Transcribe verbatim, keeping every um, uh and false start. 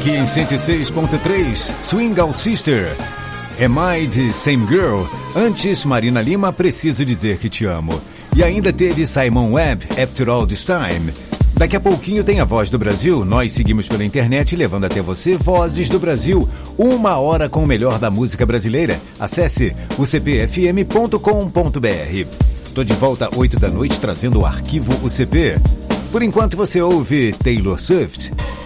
Aqui em cento e seis ponto três, Swing Out Sister. Am I the Same Girl? Antes, Marina Lima, Preciso Dizer Que Te Amo. E ainda teve Simon Webb, After All This Time. Daqui a pouquinho tem a Voz do Brasil. Nós seguimos pela internet levando até você Vozes do Brasil. Uma hora com o melhor da música brasileira. Acesse u c p f m ponto com ponto b r. Tô de volta às oito da noite trazendo o arquivo U C P. Por enquanto você ouve Taylor Swift.